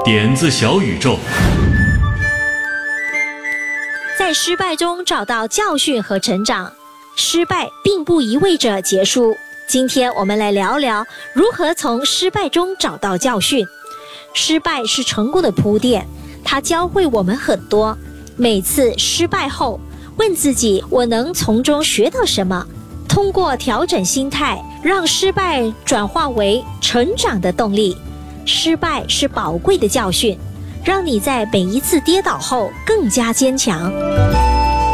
点子小宇宙。 在失败中找到教训和成长，失败并不意味着结束。今天我们来聊聊如何从失败中找到教训。失败是成功的铺垫，它教会我们很多。每次失败后，问自己我能从中学到什么，通过调整心态，让失败转化为成长的动力。失败是宝贵的教训，让你在每一次跌倒后更加坚强。